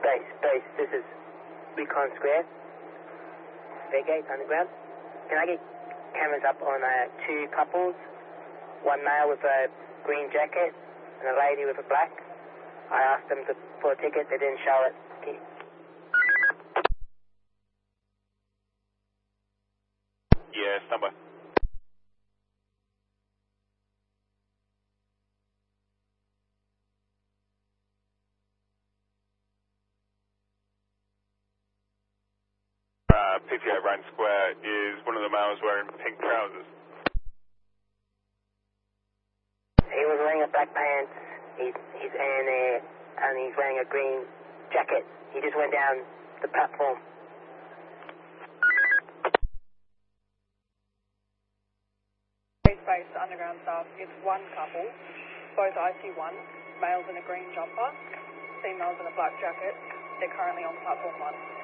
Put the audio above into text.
Base, this is Recon Square, Fairgate Underground. Can I get cameras up on two couples, one male with a green jacket and a lady with a black? I asked them for a ticket, they didn't show it. Yeah, stand by. PPA Ryan Square, is one of the males wearing pink trousers? He was wearing a black pants, he's and he's wearing a green jacket. He just went down the platform. Base underground staff, it's one couple, both IC1, males in a green jumper, females in a black jacket. They're currently on platform 1.